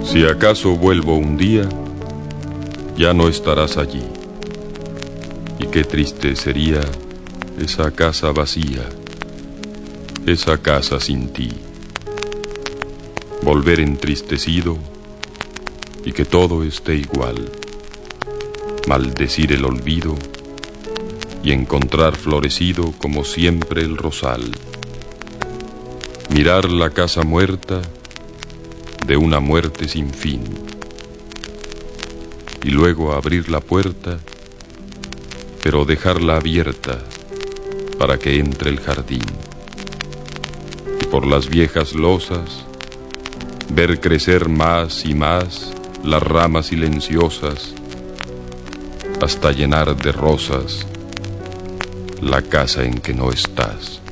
Si acaso vuelvo un día, ya no estarás allí. Y qué triste sería esa casa vacía, esa casa sin ti. Volver entristecido y que todo esté igual. Maldecir el olvido y encontrar florecido como siempre el rosal. Mirar la casa muerta de una muerte sin fin. Y luego abrir la puerta, pero dejarla abierta para que entre el jardín. Y por las viejas losas, ver crecer más y más las ramas silenciosas, hasta llenar de rosas la casa en que no estás.